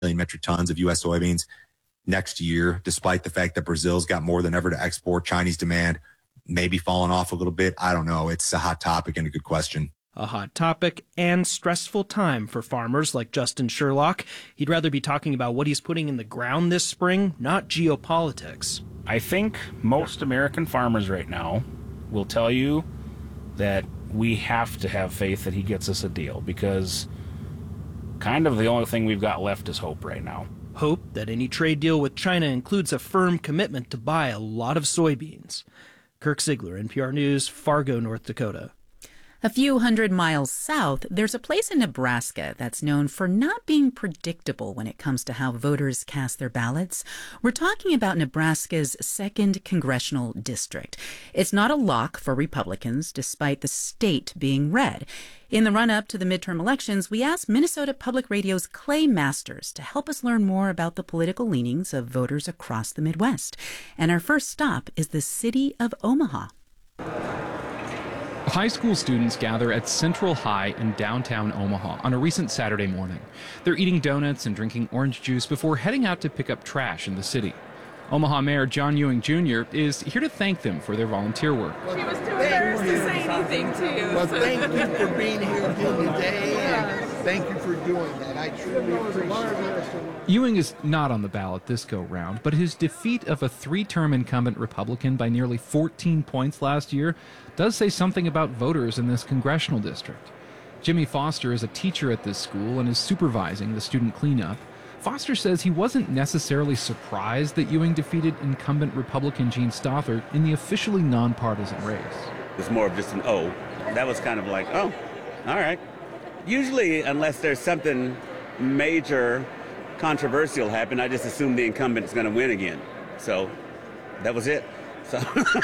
million metric tons of U.S. soybeans next year, despite the fact that Brazil's got more than ever to export. Chinese demand maybe falling off a little bit. I don't know. It's a hot topic and a good question. A hot topic and stressful time for farmers like Justin Sherlock. He'd rather be talking about what he's putting in the ground this spring, not geopolitics. I think most American farmers right now will tell you that we have to have faith that he gets us a deal, because kind of the only thing we've got left is hope right now. Hope that any trade deal with China includes a firm commitment to buy a lot of soybeans. Kirk Ziegler, NPR News, Fargo, North Dakota. A few hundred miles south, there's a place in Nebraska that's known for not being predictable when it comes to how voters cast their ballots. We're talking about Nebraska's 2nd Congressional District. It's not a lock for Republicans, despite the state being red. In the run-up to the midterm elections, we asked Minnesota Public Radio's Clay Masters to help us learn more about the political leanings of voters across the Midwest. And our first stop is the city of Omaha. High school students gather at Central High in downtown Omaha on a recent Saturday morning. They're eating donuts and drinking orange juice before heading out to pick up trash in the city. Omaha Mayor John Ewing Jr. is here to thank them for their volunteer work. She was too embarrassed to say anything to you. Well, thank you for being here again today, and thank you for doing that. I truly appreciate it. Ewing is not on the ballot this go-round, but his defeat of a 3-term incumbent Republican by nearly 14 points last year does say something about voters in this congressional district. Jimmy Foster is a teacher at this school and is supervising the student cleanup. Foster says he wasn't necessarily surprised that Ewing defeated incumbent Republican Gene Stothert in the officially nonpartisan race. It's more of just an O. That was kind of like, oh, all right. Usually, unless there's something major controversial happen, I just assume the incumbent's going to win again. So that was it. So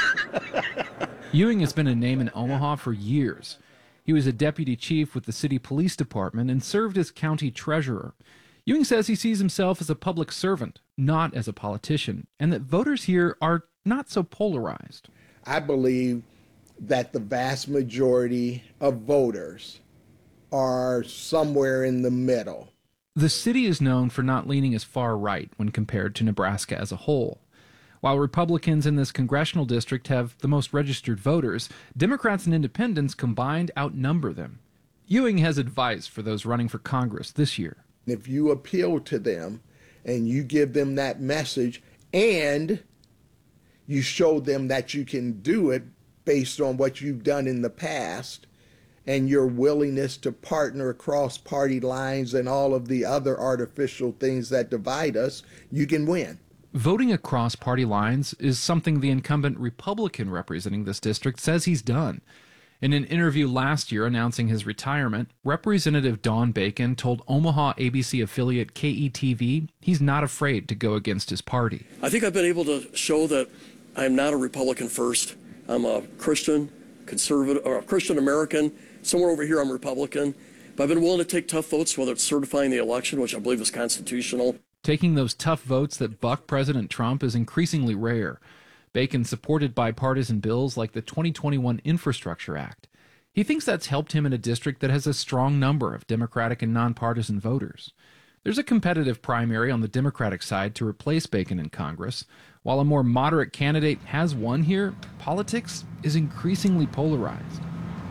Ewing has been a name in Omaha for years. He was a deputy chief with the city police department and served as county treasurer. Ewing says he sees himself as a public servant, not as a politician, and that voters here are not so polarized. I believe that the vast majority of voters are somewhere in the middle. The city is known for not leaning as far right when compared to Nebraska as a whole. While Republicans in this congressional district have the most registered voters, Democrats and independents combined outnumber them. Ewing has advice for those running for Congress this year. If you appeal to them and you give them that message and you show them that you can do it based on what you've done in the past and your willingness to partner across party lines and all of the other artificial things that divide us, you can win. Voting across party lines is something the incumbent Republican representing this district says he's done. In an interview last year announcing his retirement, Representative Don Bacon told Omaha ABC affiliate KETV he's not afraid to go against his party. I think I've been able to show that I'm not a Republican first. I'm a Christian, conservative, or a Christian American. Somewhere over here I'm Republican. But I've been willing to take tough votes, whether it's certifying the election, which I believe is constitutional. Taking those tough votes that buck President Trump is increasingly rare. Bacon supported bipartisan bills like the 2021 Infrastructure Act. He thinks that's helped him in a district that has a strong number of Democratic and nonpartisan voters. There's a competitive primary on the Democratic side to replace Bacon in Congress. While a more moderate candidate has won here, politics is increasingly polarized.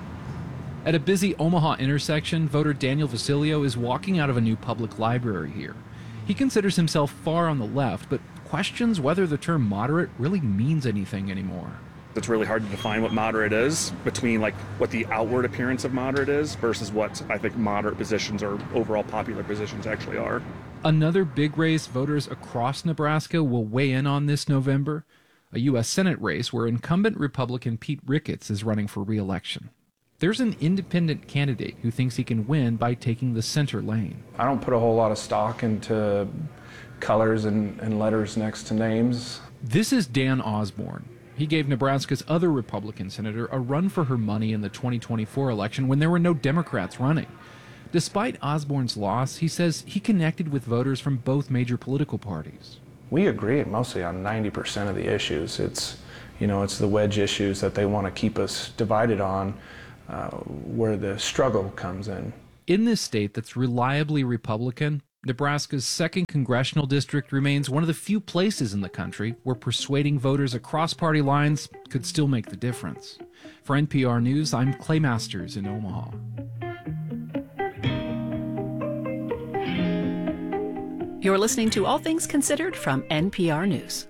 At a busy Omaha intersection, voter Daniel Vasilio is walking out of a new public library here. He considers himself far on the left, but questions whether the term moderate really means anything anymore. It's really hard to define what moderate is between like what the outward appearance of moderate is versus what I think moderate positions or overall popular positions actually are. Another big race voters across Nebraska will weigh in on this November, a U.S. Senate race where incumbent Republican Pete Ricketts is running for re-election. There's an independent candidate who thinks he can win by taking the center lane. I don't put a whole lot of stock into colors and letters next to names. This is Dan Osborne. He gave Nebraska's other Republican senator a run for her money in the 2024 election when there were no Democrats running. Despite Osborne's loss, he says he connected with voters from both major political parties. We agree mostly on 90% of the issues. It's the wedge issues that they want to keep us divided on, where the struggle comes in. In this state that's reliably Republican, Nebraska's 2nd congressional district remains one of the few places in the country where persuading voters across party lines could still make the difference. For NPR News, I'm Clay Masters in Omaha. You're listening to All Things Considered from NPR News.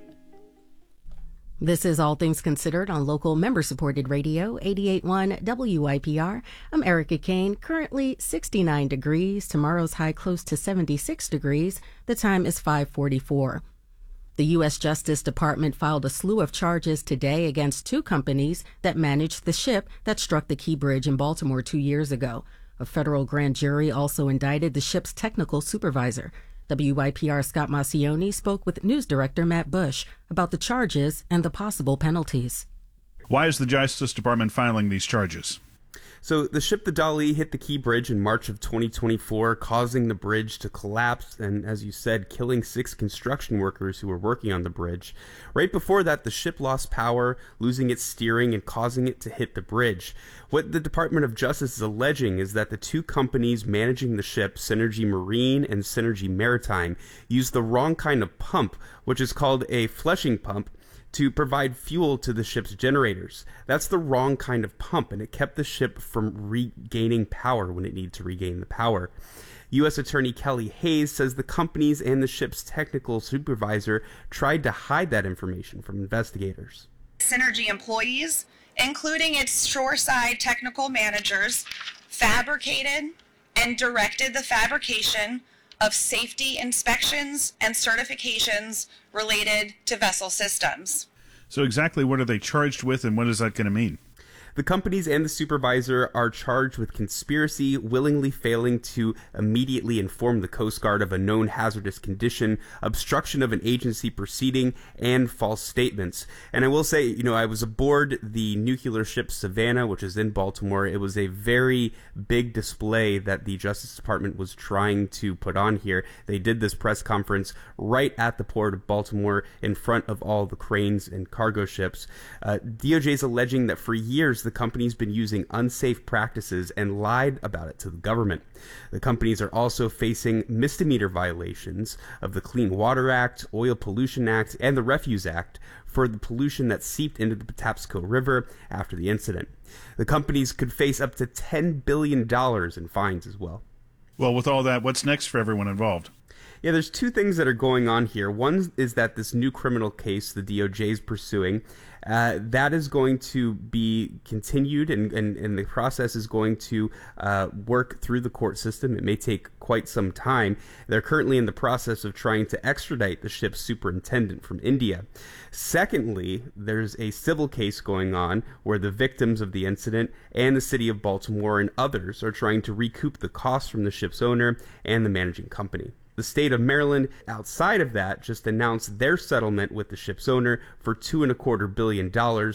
This is All Things Considered on local member-supported radio, 88.1 WYPR. I'm Erica Kane. Currently 69 degrees. Tomorrow's high close to 76 degrees. The time is 5:44. The U.S. Justice Department filed a slew of charges today against 2 companies that managed the ship that struck the Key Bridge in Baltimore 2 years ago. A federal grand jury also indicted the ship's technical supervisor. WYPR Scott Massioni spoke with News Director Matt Bush about the charges and the possible penalties. Why is the Justice Department filing these charges? So the ship, the Dali, hit the Key Bridge in March of 2024, causing the bridge to collapse and, as you said, killing 6 construction workers who were working on the bridge. Right before that, the ship lost power, losing its steering and causing it to hit the bridge. What the Department of Justice is alleging is that the 2 companies managing the ship, Synergy Marine and Synergy Maritime, used the wrong kind of pump, which is called a flushing pump, to provide fuel to the ship's generators. That's the wrong kind of pump, and it kept the ship from regaining power when it needed to regain the power. U.S. Attorney Kelly Hayes says the companies and the ship's technical supervisor tried to hide that information from investigators. Synergy employees, including its shoreside technical managers, fabricated and directed the fabrication of safety inspections and certifications related to vessel systems. So exactly what are they charged with, and what is that going to mean? The companies and the supervisor are charged with conspiracy, willingly failing to immediately inform the Coast Guard of a known hazardous condition, obstruction of an agency proceeding, and false statements. And I will say, I was aboard the nuclear ship Savannah, which is in Baltimore. It was a very big display that the Justice Department was trying to put on here. They did this press conference right at the port of Baltimore in front of all the cranes and cargo ships. DOJ is alleging that for years, the company's been using unsafe practices and lied about it to the government. The companies are also facing misdemeanor violations of the Clean Water Act, Oil Pollution Act, and the Refuse Act for the pollution that seeped into the Patapsco River after the incident. The companies could face up to $10 billion in fines as well. Well, with all that, what's next for everyone involved? Yeah, there's 2 things that are going on here. One is that this new criminal case the DOJ is pursuing, that is going to be continued, and the process is going to work through the court system. It may take quite some time. They're currently in the process of trying to extradite the ship's superintendent from India. Secondly, there's a civil case going on where the victims of the incident and the city of Baltimore and others are trying to recoup the costs from the ship's owner and the managing company. The state of Maryland, outside of that, just announced their settlement with the ship's owner for $2.25 billion.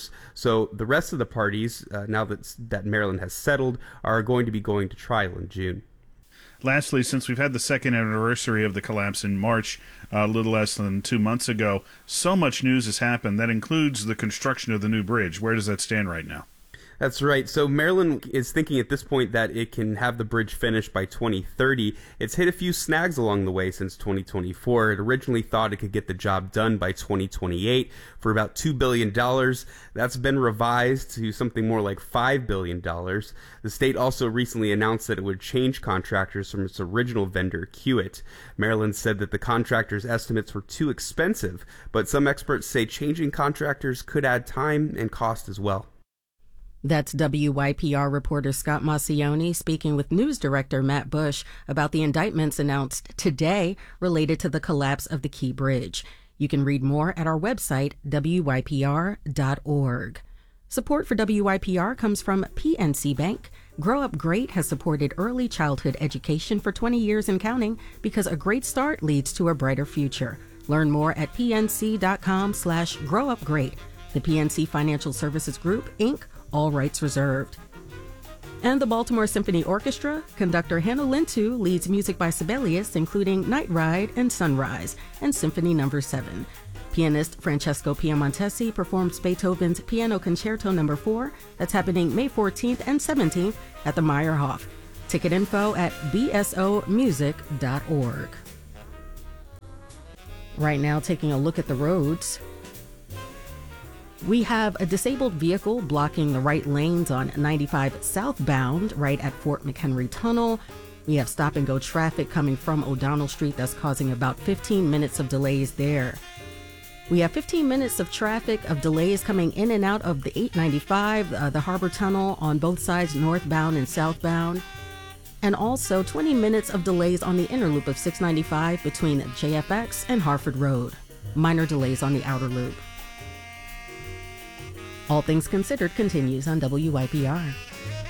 So the rest of the parties, now that Maryland has settled, are going to be going to trial in June. Lastly, since we've had the 2nd anniversary of the collapse in March, a little less than 2 months ago, so much news has happened. That includes the construction of the new bridge. Where does that stand right now? That's right. So Maryland is thinking at this point that it can have the bridge finished by 2030. It's hit a few snags along the way since 2024. It originally thought it could get the job done by 2028 for about $2 billion. That's been revised to something more like $5 billion. The state also recently announced that it would change contractors from its original vendor, Kiewit. Maryland said that the contractors' estimates were too expensive, but some experts say changing contractors could add time and cost as well. That's WYPR reporter Scott Massioni speaking with News Director Matt Bush about the indictments announced today related to the collapse of the Key Bridge. You can read more at our website, wypr.org. Support for WYPR comes from PNC Bank. Grow Up Great has supported early childhood education for 20 years and counting because a great start leads to a brighter future. Learn more at pnc.com/growupgreat. The PNC Financial Services Group, Inc., all rights reserved. And the Baltimore Symphony Orchestra, conductor Hanno Lintu leads music by Sibelius, including Night Ride and Sunrise, and Symphony No. 7. Pianist Francesco Piemontesi performs Beethoven's Piano Concerto No. 4. That's happening May 14th and 17th at the Meyerhof. Ticket info at bsomusic.org. Right now, taking a look at the roads. We have a disabled vehicle blocking the right lanes on 95 southbound right at Fort McHenry Tunnel. We have stop-and-go traffic coming from O'Donnell Street that's causing about 15 minutes of delays there. We have 15 minutes of traffic of delays coming in and out of the 895, the Harbor Tunnel on both sides, northbound and southbound. And also 20 minutes of delays on the inner loop of 695 between JFX and Harford Road. Minor delays on the outer loop. All Things Considered continues on WYPR.